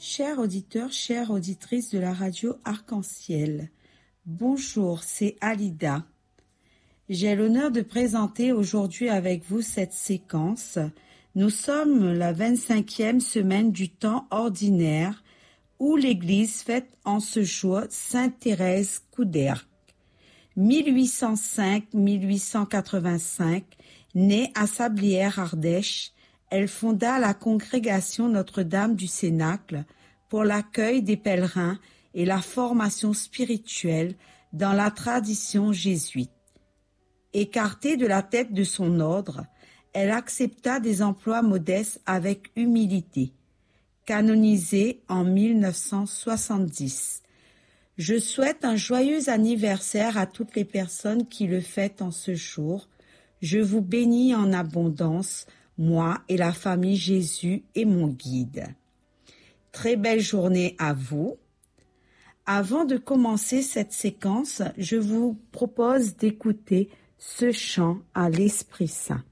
Chers auditeurs, chères auditrices de la radio Arc-en-Ciel, bonjour, c'est Alida. J'ai l'honneur de présenter aujourd'hui avec vous cette séquence. Nous sommes la 25e semaine du temps ordinaire où l'Église fête en ce jour Sainte Thérèse Couderc. 1805-1885, née à Sablières, Ardèche, elle fonda la congrégation Notre-Dame du Cénacle pour l'accueil des pèlerins et la formation spirituelle dans la tradition jésuite. Écartée de la tête de son ordre, elle accepta des emplois modestes avec humilité. Canonisée en 1970. Je souhaite un joyeux anniversaire à toutes les personnes qui le fêtent en ce jour. Je vous bénis en abondance, moi et la famille Jésus est mon guide. Très belle journée à vous. Avant de commencer cette séquence, je vous propose d'écouter ce chant à l'Esprit Saint.